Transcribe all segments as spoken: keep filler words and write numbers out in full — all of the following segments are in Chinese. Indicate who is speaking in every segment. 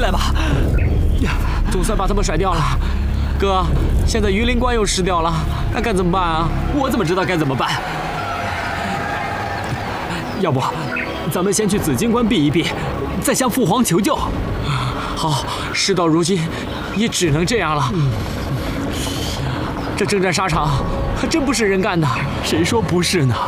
Speaker 1: 来吧！总算把他们甩掉了。哥，现在榆林关又失掉了，那该怎么办啊？我怎么知道该怎么办？要不，咱们先去紫金关避一避，再向父皇求救。好，事到如今，也只能这样了。这征战沙场还真不是人干的，谁说不是呢？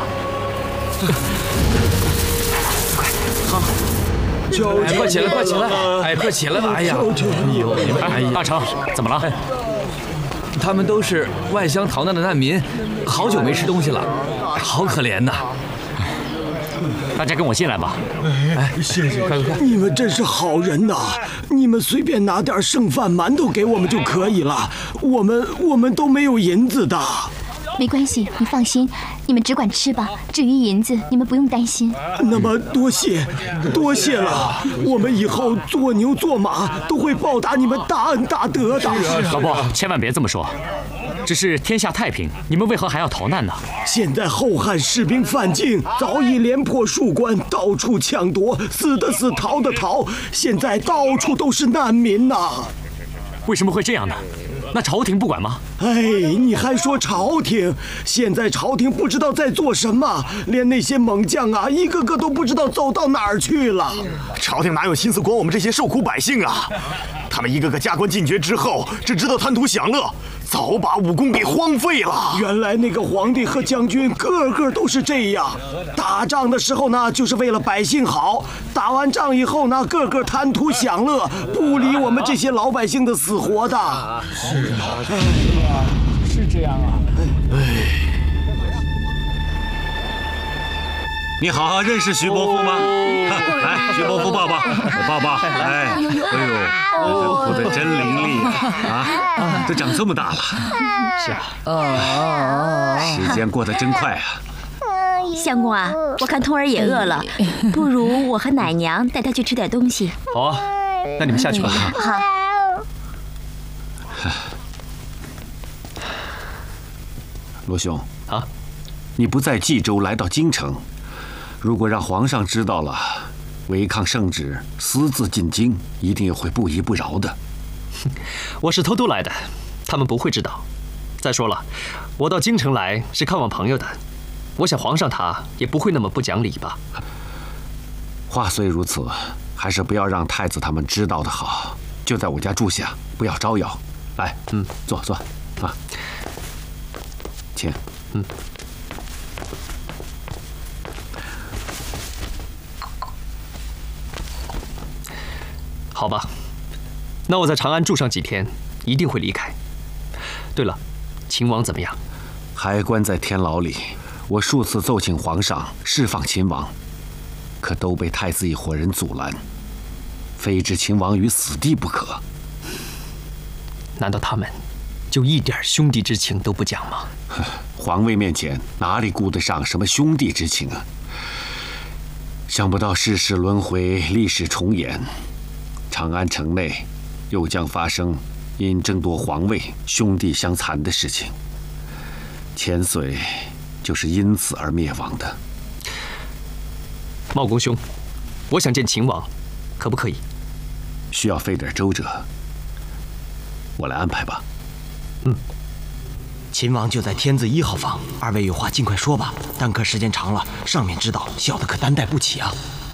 Speaker 1: 好，
Speaker 2: 哎，快起来，快起来！哎，快起来吧！哎呀，哎呦，你们，哎呀，
Speaker 1: 大成，怎么了？
Speaker 2: 他们都是外乡逃难的难民，好久没吃东西了，好可怜呐！
Speaker 1: 大家跟我进来吧。
Speaker 3: 哎，谢谢，快快快！你们真是好人呐！你们随便拿点剩饭、馒头给我们就可以了，我们我们都没有银子的。
Speaker 4: 没关系，你放心，你们只管吃吧。至于银子，你们不用担心。
Speaker 3: 那么多谢，多谢了。我们以后做牛做马都会报答你们大恩大德的。
Speaker 1: 老伯，千万别这么说。只是天下太平，你们为何还要逃难呢？
Speaker 3: 现在后汉士兵犯境，早已连破数关，到处抢夺，死的死，逃的逃，现在到处都是难民呐。
Speaker 1: 为什么会这样呢？那朝廷不管吗？
Speaker 3: 哎，你还说朝廷？现在朝廷不知道在做什么，连那些猛将啊，一个个都不知道走到哪儿去了。
Speaker 5: 朝廷哪有心思管我们这些受苦百姓啊？他们一个个加官进爵之后，只知道贪图享乐，早把武功给荒废了。
Speaker 3: 原来那个皇帝和将军个个都是这样，打仗的时候呢，就是为了百姓好；打完仗以后呢，个个贪图享乐，不理我们这些老百姓的死活的。
Speaker 1: 是啊，是这样啊。
Speaker 5: 哎。
Speaker 6: 你好，认识徐伯父吗？来，徐伯父抱抱，我抱抱。哎，哎呦，这哭得真伶俐啊！都长这么大了。
Speaker 1: 是啊。
Speaker 6: 时间过得真快啊。
Speaker 7: 相公啊，我看通儿也饿了，不如我和奶娘带他去吃点东西。
Speaker 1: 好啊，那你们下去吧。
Speaker 7: 好。
Speaker 6: 罗兄
Speaker 1: 啊，
Speaker 6: 你不在冀州，来到京城。如果让皇上知道了，违抗圣旨，私自进京，一定也会不依不饶的。
Speaker 1: 我是偷偷来的，他们不会知道。再说了，我到京城来是看望朋友的，我想皇上他也不会那么不讲理吧。
Speaker 6: 话虽如此，还是不要让太子他们知道的好。就在我家住下，不要招摇。来，嗯，坐坐，啊，请，嗯。
Speaker 1: 好吧，那我在长安住上几天，一定会离开。对了，秦王怎么样？
Speaker 6: 还关在天牢里。我数次奏请皇上释放秦王，可都被太子一伙人阻拦，非置秦王于死地不可。
Speaker 1: 难道他们就一点兄弟之情都不讲吗？
Speaker 6: 皇位面前哪里顾得上什么兄弟之情啊？想不到世事轮回，历史重演。长安城内又将发生因争夺皇位兄弟相残的事情，千岁就是因此而灭亡的。
Speaker 1: 茂公兄，我想见秦王，可不可以？
Speaker 6: 需要费点周折，我来安排吧。
Speaker 1: 嗯，
Speaker 8: 秦王就在天字一号房，二位有话尽快说吧。耽搁时间长了，上面知道，小的可担待不起啊。